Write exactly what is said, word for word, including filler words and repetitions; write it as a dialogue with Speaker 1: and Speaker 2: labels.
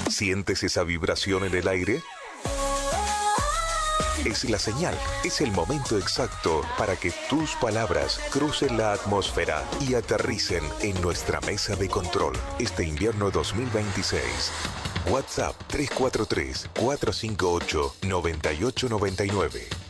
Speaker 1: ¿Sientes esa vibración en el aire? Es la señal, es el momento exacto para que tus palabras crucen la atmósfera y aterricen en nuestra mesa de control este invierno dos mil veintiséis. WhatsApp tres cuatro tres, cuatro cinco ocho, nueve ocho nueve nueve.